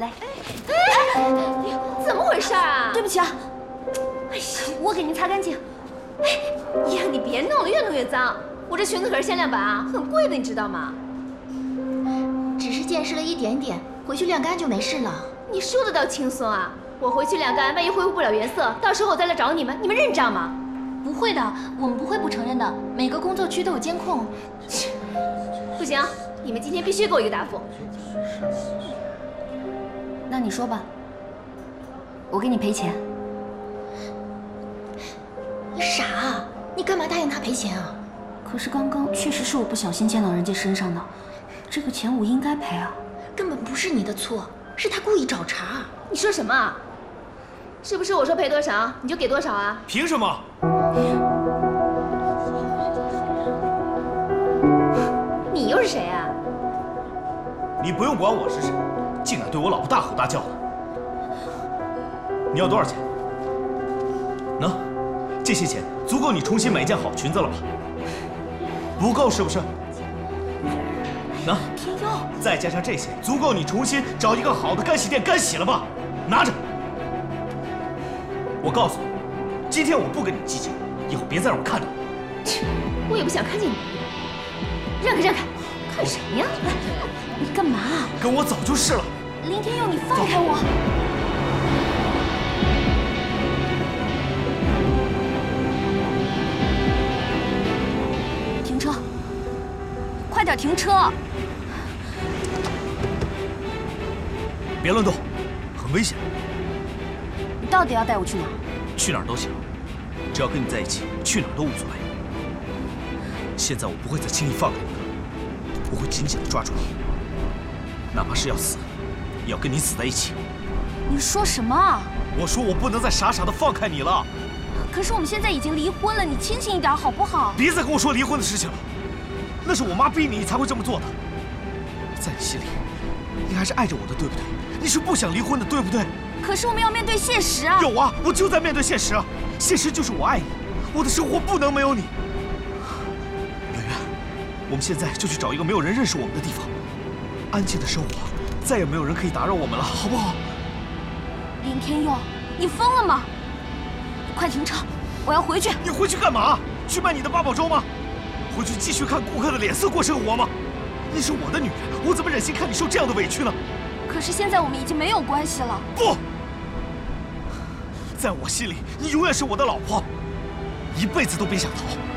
来。 怎么回事啊？ 对不起啊，哎呀，我给您擦干净。 哎呀，你别弄了，越弄越脏。我这裙子可是限量版啊，很贵的，你知道吗？ 只是溅湿了一点点，回去晾干就没事了。 你说的倒轻松啊！我回去晾干，万一恢复不了原色，到时候我再来找你们，你们认账吗？ 不会的，我们不会不承认的。每个工作区都有监控。 不行，你们今天必须给我一个答复。 那你说吧，我给你赔钱。 你傻啊？你干嘛答应他赔钱啊？ 可是刚刚确实是我不小心溅到人家身上的，这个钱我应该赔啊。 根本不是你的错，是他故意找茬。 你说什么啊？是不是我说赔多少你就给多少啊？ 凭什么？ 你又是谁啊？ 你不用管我是谁，竟敢对我老婆大吼大叫的。你要多少钱？喏，这些钱足够你重新买一件好裙子了吧？不够是不是？喏， 天佑， 再加上这些，足够你重新找一个好的干洗店干洗了吧？拿着。我告诉你，今天我不跟你计较，以后别再让我看到你。 我也不想看见你。让开让开，看什么呀？ 你干嘛？ 跟我走就是了。 林天佑，你放开我！停车！快点停车！ 别乱动，很危险。 你到底要带我去哪儿？ 去哪儿都行，只要跟你在一起，去哪儿都无所谓。现在我不会再轻易放开你了，我会紧紧地抓住你，哪怕是要死，也要跟你死在一起。 你说什么啊？ 我说我不能再傻傻地放开你了。 可是我们现在已经离婚了，你清醒一点好不好？ 别再跟我说离婚的事情了，那是我妈逼你才会这么做的。在你心里，你还是爱着我的，对不对？你是不想离婚的，对不对？ 可是我们要面对现实啊！ 有啊，我就在面对现实啊！现实就是我爱你，我的生活不能没有你。圆圆，我们现在就去找一个没有人认识我们的地方，安静的生活，再也没有人可以打扰我们了，好不好？ 林天佑，你疯了吗？快停车！我要回去。 你回去干嘛？去卖你的八宝粥吗？回去继续看顾客的脸色过生活吗？你是我的女人，我怎么忍心看你受这样的委屈呢？ 可是现在我们已经没有关系了。 不，在我心里，你永远是我的老婆，一辈子都别想逃。